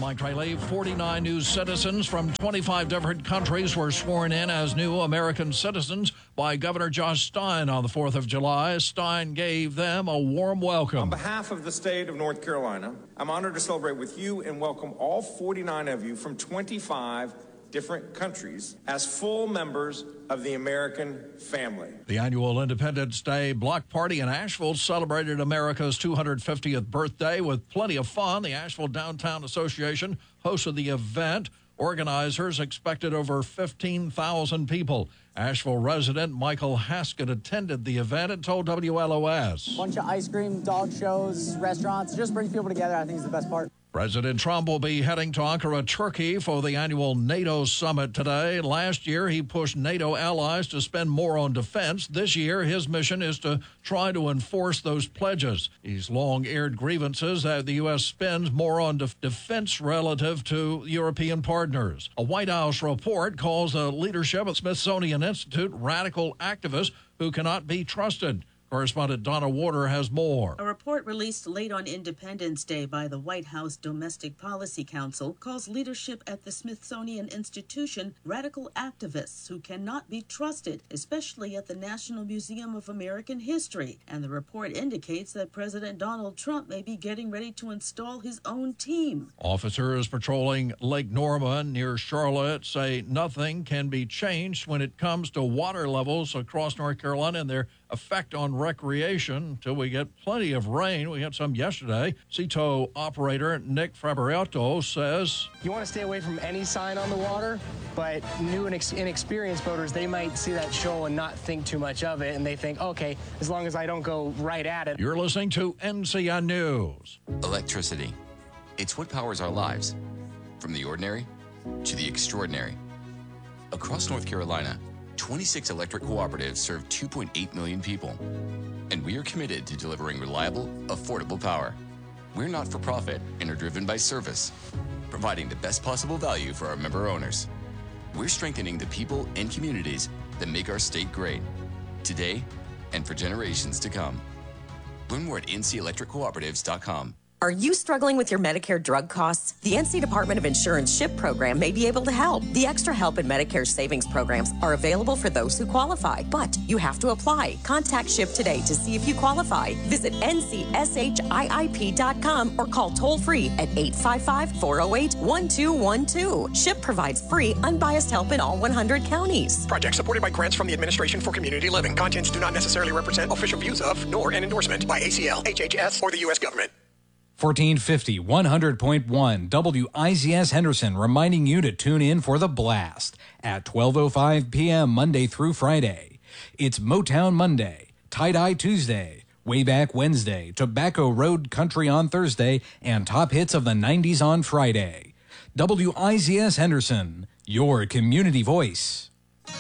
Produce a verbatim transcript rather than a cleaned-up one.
Mike Trayley. forty-nine new citizens from twenty-five different countries were sworn in as new American citizens by Governor Josh Stein on the fourth of July. Stein gave them a warm welcome. On behalf of the state of North Carolina, I'm honored to celebrate with you and welcome all forty-nine of you from twenty-five different countries as full members of the American family. The annual Independence Day Block Party in Asheville celebrated America's two hundred fiftieth birthday with plenty of fun. The Asheville Downtown Association hosted the event. Organizers expected over fifteen thousand people. Asheville resident Michael Haskett attended the event and told W L O S. Bunch of ice cream, dog shows, restaurants. It just brings people together. I think is the best part. President Trump will be heading to Ankara, Turkey for the annual NATO summit today. Last year, he pushed NATO allies to spend more on defense. This year, his mission is to try to enforce those pledges. He's long aired grievances that the U S spends more on de- defense relative to European partners. A White House report calls the leadership of Smithsonian Institute radical activists who cannot be trusted. Correspondent Donna Warder has more. A report released late on Independence Day by the White House Domestic Policy Council calls leadership at the Smithsonian Institution radical activists who cannot be trusted, especially at the National Museum of American History. And the report indicates that President Donald Trump may be getting ready to install his own team. Officers patrolling Lake Norman near Charlotte say nothing can be changed when it comes to water levels across North Carolina and their effect on recreation until we get plenty of rain. We had some yesterday. Sea Tow operator Nick Fabriotto says, you want to stay away from any sign on the water, but new and ex- inexperienced boaters, they might see that shoal and not think too much of it, and they think, okay, as long as I don't go right at it. You're listening to N C N News. Electricity. It's what powers our lives, from the ordinary to the extraordinary. Across North Carolina, twenty-six electric cooperatives serve two point eight million people, and we are committed to delivering reliable, affordable power. We're not for profit and are driven by service, providing the best possible value for our member owners. We're strengthening the people and communities that make our state great, today and for generations to come. Learn more at N C electric cooperatives dot com. Are you struggling with your Medicare drug costs? The N C Department of Insurance SHIP program may be able to help. The Extra Help and Medicare savings programs are available for those who qualify, but you have to apply. Contact SHIP today to see if you qualify. Visit N C S H I I P dot com or call toll-free at eight five five, four oh eight, one two one two. SHIP provides free, unbiased help in all one hundred counties. Project supported by grants from the Administration for Community Living. Contents do not necessarily represent official views of, nor an endorsement by A C L, H H S, or the U S government. fourteen fifty, one hundred point one W I Z S Henderson reminding you to tune in for The Blast at twelve oh five p.m. Monday through Friday. It's Motown Monday, Tie-Dye Tuesday, Way Back Wednesday, Tobacco Road Country on Thursday, and Top Hits of the nineties on Friday. W I Z S Henderson, your community voice.